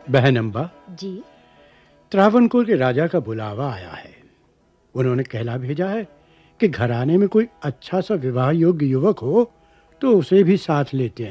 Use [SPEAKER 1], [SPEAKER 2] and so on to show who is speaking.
[SPEAKER 1] बहन अम्बा,
[SPEAKER 2] जी।
[SPEAKER 1] त्रावणकोर के राजा का बुलावा आया है। उन्होंने कहला भेजा है कि घराने में कोई अच्छा सा विवाह योग्य युवक हो तो उसे भी साथ लेते हैं।